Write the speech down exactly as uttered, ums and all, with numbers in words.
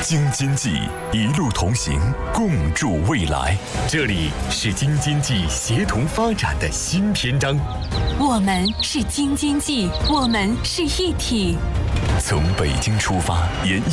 京津冀一路同行，共筑未来。这里是京津冀协同发展的新篇章。 我们是京津冀，我们是一体。 从北京出发，沿